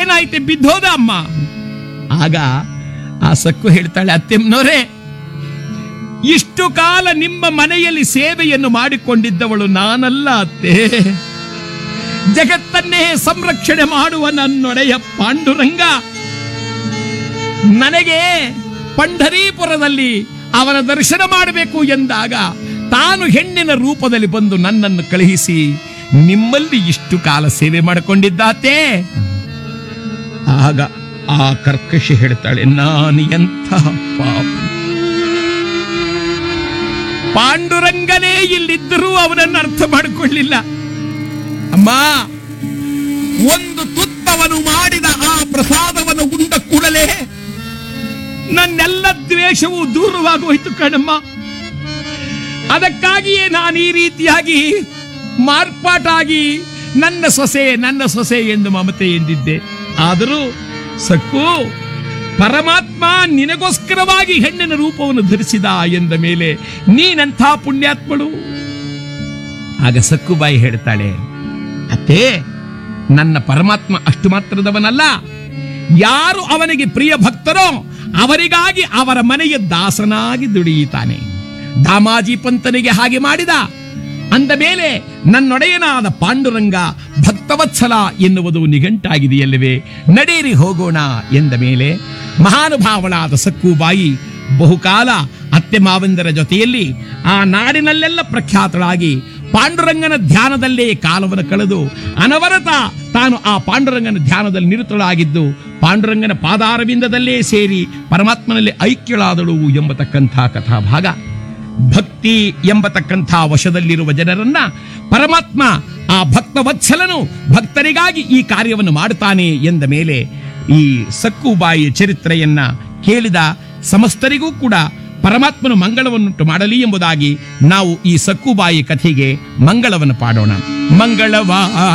ಏನಾಯ್ತೆ, ಬಿದ್ದೋದ ಅಮ್ಮ. ಆಗ ಆ ಸಕ್ಕು ಹೇಳ್ತಾಳೆ, ಅತ್ತೆಮ್ಮನವರೇ, ಇಷ್ಟು ಕಾಲ ನಿಮ್ಮ ಮನೆಯಲ್ಲಿ ಸೇವೆಯನ್ನು ಮಾಡಿಕೊಂಡಿದ್ದವಳು ನಾನಲ್ಲ ಅತ್ತೆ, ಜಗತ್ತನ್ನೇ ಸಂರಕ್ಷಣೆ ಮಾಡುವ ನನ್ನೊಡೆಯ ಪಾಂಡುರಂಗ ನನಗೆ ಪಂಢರೀಪುರದಲ್ಲಿ ಅವನ ದರ್ಶನ ಮಾಡಬೇಕು ಎಂದಾಗ ತಾನು ಹೆಣ್ಣಿನ ರೂಪದಲ್ಲಿ ಬಂದು ನನ್ನನ್ನು ಕಳುಹಿಸಿ ನಿಮ್ಮಲ್ಲಿ ಇಷ್ಟು ಕಾಲ ಸೇವೆ ಮಾಡಿಕೊಂಡಿದ್ದಾತೆ. ಆಗ ಆ ಕರ್ಕಶಿ ಹೇಳ್ತಾಳೆ, ನಾನು ಎಂಥ ಪಾಪಿ, ಪಾಂಡುರಂಗನೇ ಇಲ್ಲಿದ್ದರೂ ಅವನನ್ನು ಅರ್ಥ ಮಾಡಿಕೊಳ್ಳಿಲ್ಲ. ಅಮ್ಮ, ಒಂದು ತುತ್ತವನು ಮಾಡಿದ ಆ ಪ್ರಸಾದವನ್ನು ಉಂಡ ಕೂಡಲೇ ನನ್ನೆಲ್ಲ ದ್ವೇಷವೂ ದೂರವಾಗೋಯ್ತು ಕಣಮ್ಮ. ಅದಕ್ಕಾಗಿಯೇ ನಾನು ಈ ರೀತಿಯಾಗಿ ಮಾರ್ಪಾಟಾಗಿ ನನ್ನ ಸೊಸೆ ಎಂದು ಮಮತೆ ಎಂದಿದ್ದೆ. ಆದರೂ ಸಕ್ಕು, ಪರಮಾತ್ಮ ನಿನಗೋಸ್ಕರವಾಗಿ ಹೆಣ್ಣಿನ ರೂಪವನ್ನು ಧರಿಸಿದ ಎಂದ ಮೇಲೆ ನೀನಂಥ ಪುಣ್ಯಾತ್ಮಳು. ಆಗ ಸಕ್ಕುಬಾಯಿ ಹೇಳ್ತಾಳೆ, ಅತ್ತೇ, ನನ್ನ ಪರಮಾತ್ಮ ಅಷ್ಟು ಮಾತ್ರದವನಲ್ಲ, ಯಾರು ಅವನಿಗೆ ಪ್ರಿಯ ಭಕ್ತರೋ ಅವರಿಗಾಗಿ ಅವರ ಮನೆಯ ದಾಸನಾಗಿ ದುಡಿಯುತ್ತಾನೆ. ದಾಮಾಜಿ ಪಂತನಿಗೆ ಹಾಗೆ ಮಾಡಿದ. ಅಂದ ಮೇಲೆ ನನ್ನೊಡೆಯನಾದ ಪಾಂಡುರಂಗ ಭಕ್ತವತ್ಸಲ ಎನ್ನುವುದು ನಿಘಂಟಾಗಿದೆಯಲ್ಲವೇ, ನಡೆಯಿರಿ ಹೋಗೋಣ ಎಂದ ಮೇಲೆ ಮಹಾನುಭಾವಳಾದ ಸಕ್ಕುಬಾಯಿ ಬಹುಕಾಲ ಅತ್ತೆ ಮಾವಂದರ ಜೊತೆಯಲ್ಲಿ ಆ ನಾಡಿನಲ್ಲೆಲ್ಲ ಪ್ರಖ್ಯಾತಳಾಗಿ ಪಾಂಡುರಂಗನ ಧ್ಯಾನದಲ್ಲೇ ಕಾಲವನ್ನು ಕಳೆದು ಅನವರತ ತಾನು ಆ ಪಾಂಡುರಂಗನ ಧ್ಯಾನದಲ್ಲಿ ನಿರತಳಾಗಿದ್ದು ಪಾಂಡುರಂಗನ ಪಾದಾರವಿಂದದಲ್ಲೇ ಸೇರಿ ಪರಮಾತ್ಮನಲ್ಲಿ ಐಕ್ಯಳಾದಳು ಎಂಬತಕ್ಕಂಥ ಕಥಾಭಾಗ. ಭಕ್ತಿ ಎಂಬತಕ್ಕಂಥ ವಶದಲ್ಲಿರುವ ಜನರನ್ನ ಪರಮಾತ್ಮ ಆ ಭಕ್ತವತ್ಸಲನು ಭಕ್ತರಿಗಾಗಿ ಈ ಕಾರ್ಯವನ್ನು ಮಾಡುತ್ತಾನೆ ಎಂದ ಮೇಲೆ ಈ ಸಕ್ಕುಬಾಯಿಯ ಚರಿತ್ರೆಯನ್ನ ಕೇಳಿದ ಸಮಸ್ತರಿಗೂ ಕೂಡ ಪರಮಾತ್ಮನು ಮಂಗಳವನ್ನುಂಟು ಮಾಡಲಿ ಎಂಬುದಾಗಿ ನಾವು ಈ ಸಕ್ಕುಬಾಯಿ ಕಥೆಗೆ ಮಂಗಳವನ್ನು ಪಾಡೋಣ. ಮಂಗಳವಾ